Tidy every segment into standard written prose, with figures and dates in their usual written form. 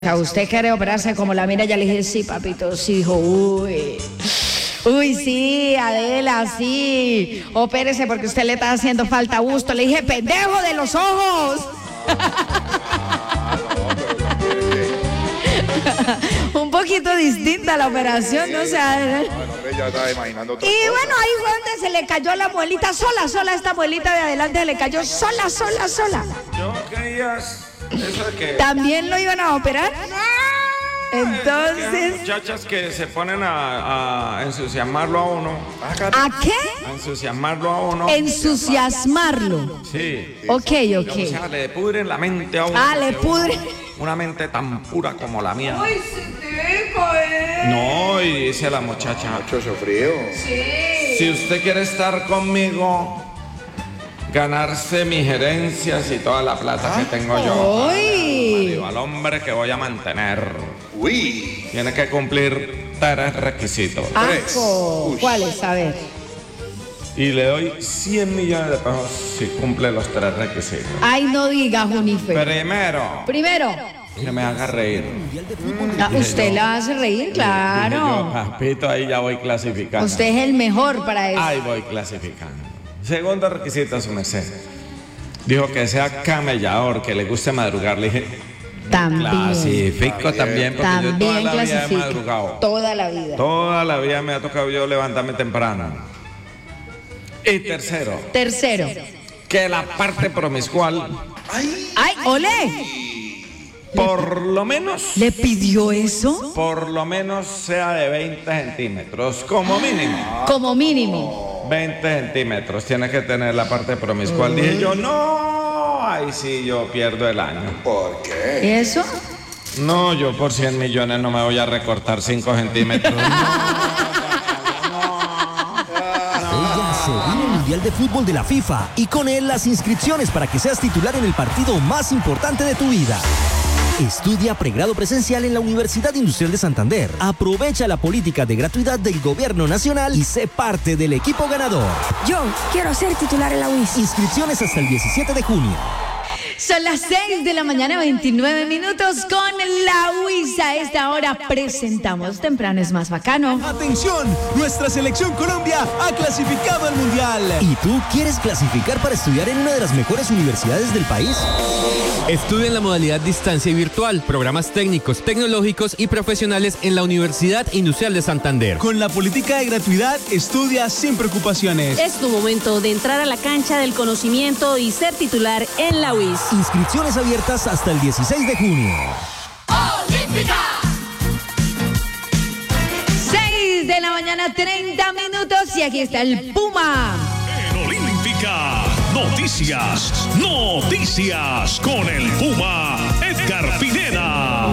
¿Usted quiere operarse como la mira? Ya le dije, sí, papito, sí. Dijo, uy, sí, Adela, sí. Opérese porque usted le está haciendo falta gusto. Le dije, pendejo de los ojos. Un poquito distinta la operación, ¿no? O sea, ya estaba imaginando otra y cosa. bueno, ahí fue donde se le cayó la muelita sola, esta muelita de adelante se le cayó sola. Yo creías eso de que... ¿También lo iban a operar? Hay Entonces, muchachas que se ponen a entusiasmarlo a uno. ¿a qué? A entusiasmarlo a uno. Entusiasmarlo. Sí. Ok. O sea, le pudren la mente a uno. Ah, le pudre. Una mente tan pura como la mía. Uy, Citico, No, y dice la muchacha, Mucho frío. si usted quiere estar conmigo, ganarse mis herencias y toda la plata que tengo yo. Uy. Al hombre que voy a mantener. Uy. Tiene que cumplir 3 requisitos. Ajo. Uy. ¿Cuáles? A ver. Y le doy 100 millones de pesos si cumple los 3 requisitos. Ay, no diga, Junifer. Primero, Que me haga reír. usted la hace reír, Dije yo, claro. papito, ahí ya voy clasificando. Usted es el mejor para eso. Ahí voy clasificando. Segundo requisito, su merced. Dijo que sea camellador, que le guste madrugar. Le dije, También. clasifico también, porque yo toda También la vida he clasifica. madrugado. Toda la vida. Toda la vida me ha tocado yo levantarme temprano. Y tercero, que la parte promiscual, ¡Ay, olé! por lo menos ¿Le pidió eso? sea de 20 centímetros, como mínimo. Como mínimo. 20 centímetros tiene que tener la parte promiscual. Dije yo, no, ahí sí yo pierdo el año. ¿Por qué? ¿Y eso? No, yo por 100 millones no me voy a recortar 5 centímetros. Ella se viene el Mundial de Fútbol de la FIFA y con él las inscripciones para que seas titular en el partido más importante de tu vida. Estudia pregrado presencial en la Universidad Industrial de Santander. Aprovecha la política de gratuidad del Gobierno Nacional y sé parte del equipo ganador. Yo quiero ser titular en la UIS. Inscripciones hasta el 17 de junio. Son las 6 de la mañana, 29 minutos con la UIS. A esta hora presentamos Temprano es más bacano. ¡Atención! Nuestra selección Colombia ha clasificado al Mundial. ¿Y tú quieres clasificar para estudiar en una de las mejores universidades del país? Estudia en la modalidad distancia y virtual, programas técnicos, tecnológicos y profesionales en la Universidad Industrial de Santander. Con la política de gratuidad, estudia sin preocupaciones. Es tu momento de entrar a la cancha del conocimiento y ser titular en la UIS. Inscripciones abiertas hasta el 16 de junio. 6 de la mañana, 30 minutos y aquí está el Puma. En Olímpica, noticias con el Puma Edgar Pineda.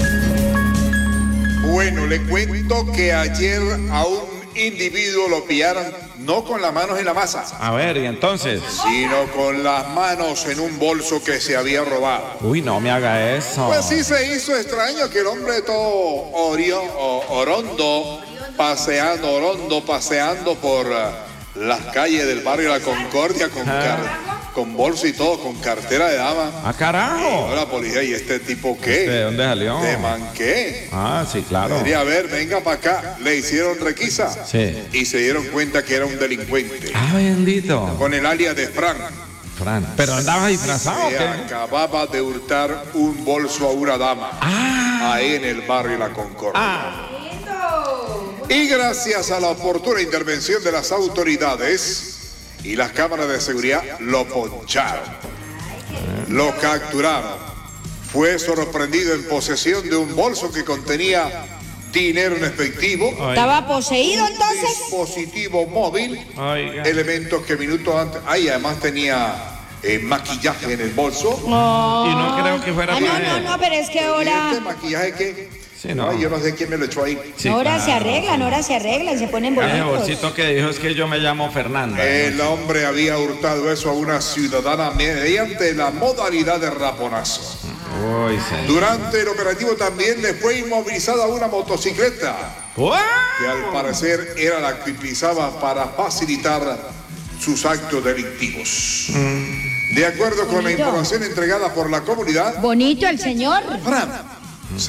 Bueno, le cuento que ayer a un individuo lo pillaron no con las manos en la masa, A ver, y entonces. sino con las manos en un bolso que se había robado. Uy, no me haga eso. Pues sí se hizo extraño que el hombre todo orondo paseando por las calles del barrio La Concordia con bolso y todo, con cartera de dama. ¡Ah, carajo! Y la policía, ¿y este tipo qué? ¿De dónde salió? ¿De manqué? Ah, sí, claro. Quería ver, venga para acá. Le hicieron requisa. Sí. Y se dieron cuenta que era un delincuente. Ah, bendito. Con el alias de Fran. Fran. ¿Pero andaba disfrazado o Se qué? acababa de hurtar un bolso a una dama. Ahí en el barrio La Concordia. Y gracias a la oportuna intervención de las autoridades y las cámaras de seguridad, lo poncharon. Lo capturaron. Fue sorprendido en posesión de un bolso que contenía dinero en efectivo. ¿Estaba poseído entonces? Dispositivo móvil. Oiga. Elementos que minutos antes. Además tenía maquillaje en el bolso. Y no creo que fuera para él. No, pero es que ¿Y ahora... este maquillaje qué? Sí, no. Ay, yo no sé quién me lo echó ahí. Sí, ahora claro. se arreglan, se ponen Ese bonitos. bolsito que dijo es que yo me llamo Fernanda. El hombre había hurtado eso a una ciudadana mediante la modalidad de raponazo. Uy, señor. Durante el operativo también le fue inmovilizada una motocicleta que al parecer era la que utilizaba para facilitar sus actos delictivos. De acuerdo con la información entregada por la comunidad, Bonito el señor. Fran